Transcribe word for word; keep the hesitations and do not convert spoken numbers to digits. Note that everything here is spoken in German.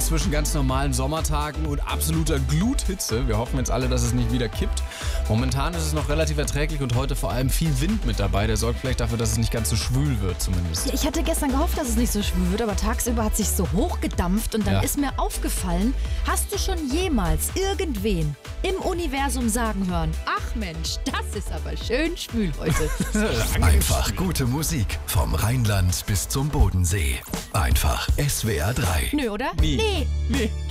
zwischen ganz normalen Sommertagen und absoluter Gluthitze. Wir hoffen jetzt alle, dass es nicht wieder kippt. Momentan ist es noch relativ erträglich und heute vor allem viel Wind mit dabei. Der sorgt vielleicht dafür, dass es nicht ganz so schwül wird zumindest. Ja, ich hatte gestern gehofft, dass es nicht so schwül wird, aber tagsüber hat sich so hochgedampft und dann Ja. ist mir aufgefallen, hast du schon jemals irgendwen im Universum sagen hören, ach Mensch, das ist aber schön schwül heute. Einfach gute Musik vom Rheinland bis zum Bodensee. Einfach S W R drei. Nö, oder? Nie. Nee. Nee.